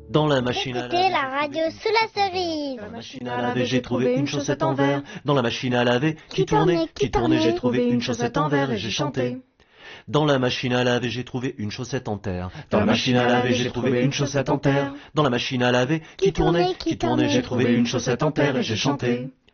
Dans la machine à Écoutez laver, la radio sous la cerise. dans la machine à laver, j'ai trouvé une chaussette en verre. Dans la machine à laver, qui tournait, j'ai trouvé une chaussette en verre et j'ai chanté. Dans la machine à laver, j'ai trouvé une chaussette en terre. Dans la machine à laver, j'ai trouvé une chaussette en terre. Dans la machine à laver, qui tournait, j'ai trouvé une chaussette en terre et j'ai chanté.